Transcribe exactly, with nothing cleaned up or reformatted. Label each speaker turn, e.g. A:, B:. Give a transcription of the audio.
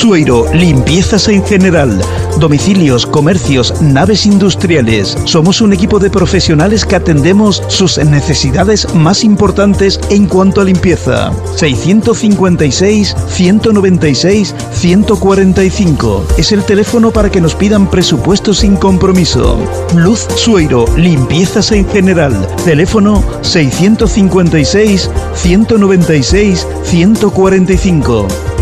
A: Sueiro, limpiezas en general. Domicilios, comercios, naves industriales. Somos un equipo de profesionales que atendemos sus necesidades más importantes en cuanto a limpieza. seiscientos cincuenta y seis, ciento noventa y seis, ciento cuarenta y cinco. Es el teléfono para que nos pidan presupuestos sin compromiso. Luz Sueiro, limpiezas en general. Teléfono seiscientos cincuenta y seis, ciento noventa y seis, ciento cuarenta y cinco.